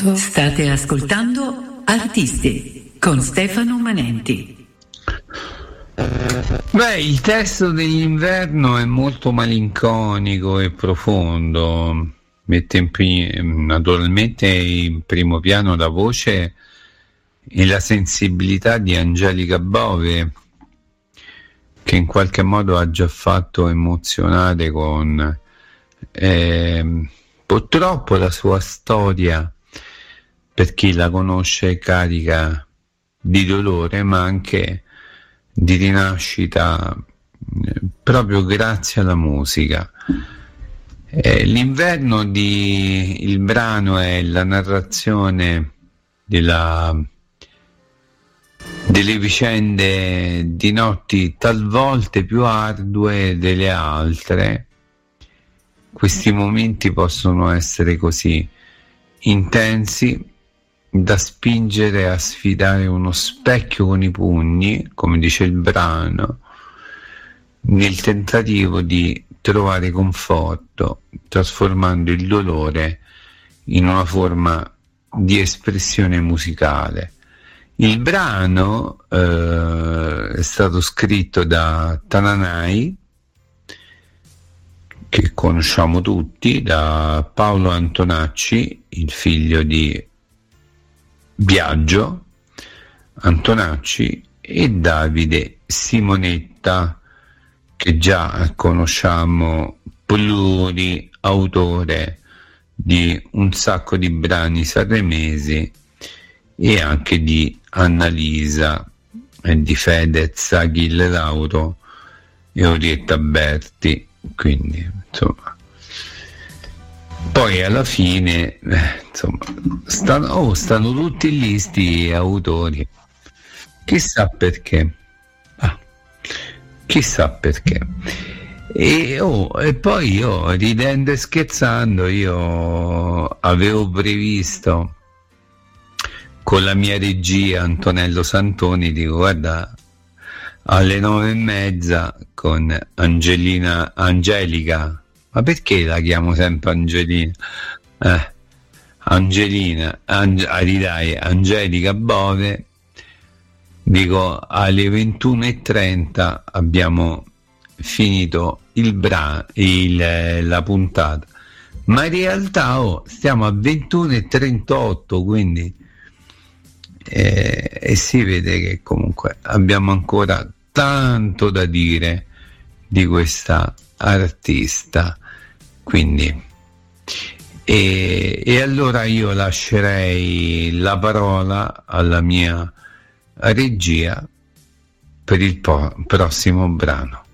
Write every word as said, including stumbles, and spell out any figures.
State ascoltando Artisti con Stefano Manenti. Beh, il testo dell'inverno è molto malinconico e profondo. Mette in pri- naturalmente in primo piano la voce e la sensibilità di Angelica Bove, che in qualche modo ha già fatto emozionare con eh, purtroppo la sua storia, per chi la conosce, carica di dolore ma anche di rinascita, eh, proprio grazie alla musica. Eh, l'inverno di il brano è la narrazione della, delle vicende di notti talvolta più ardue delle altre. Questi momenti possono essere così intensi da spingere a sfidare uno specchio con i pugni, come dice il brano, nel tentativo di trovare conforto, trasformando il dolore in una forma di espressione musicale. Il brano eh, è stato scritto da Tananai, che conosciamo tutti, da Paolo Antonacci, il figlio di Biagio Antonacci, e Davide Simonetta, che già conosciamo, pluriautore di un sacco di brani sanremesi e anche di Annalisa e di Fedez, Achille Lauro e Orietta Berti, quindi insomma. Poi alla fine eh, insomma stanno, oh, stanno tutti lì sti autori, chissà perché, ah, chissà perché. E, oh, e poi io, ridendo e scherzando, io avevo previsto con la mia regia Antonello Santoni, dico guarda, alle nove e mezza con Angelina Angelica, ma perché la chiamo sempre Angelina? Eh, Angelina, Ange, dai, Angelica Bove, dico alle ventuno e trenta abbiamo finito il bra- il, la puntata, ma in realtà oh, stiamo a ventuno e trentotto, quindi eh, e si vede che comunque abbiamo ancora tanto da dire di questa artista. Quindi e, e allora io lascerei la parola alla mia regia per il po- prossimo brano.